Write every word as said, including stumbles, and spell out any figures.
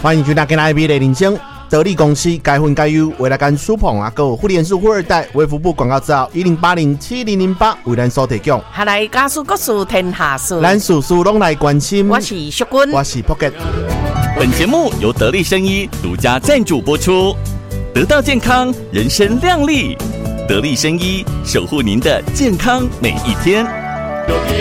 欢迎收听今天的铃声。得力公司该分该优，为了跟苏鹏啊，还有富联数富二代卫福部广告资料一零八零七零零八为咱所提供。 下来家事各事天下事， 咱事事拢来关心。 我是淑君， 我是 Pocket。 本节目由得力生医独家赞助播出。得到健康，人生亮丽。得力生医守护您的健康每一天。